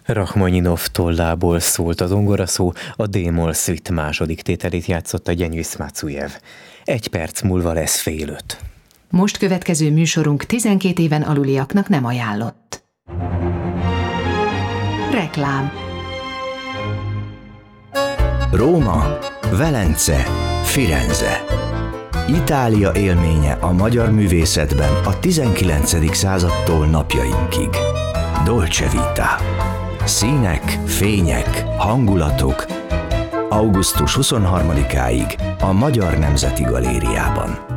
Rachmaninov tollából szólt a zongoraszó, a D-moll szüit második tételét játszotta Gyenyvész Macujev. 1 perc múlva lesz 4:30. Most következő műsorunk 12 éven aluliaknak nem ajánlott. Reklám. Róma, Velence, Firenze. Itália élménye a magyar művészetben a 19. századtól napjainkig. Dolce Vita. Színek, fények, hangulatok. Augusztus 23-áig a Magyar Nemzeti Galériában.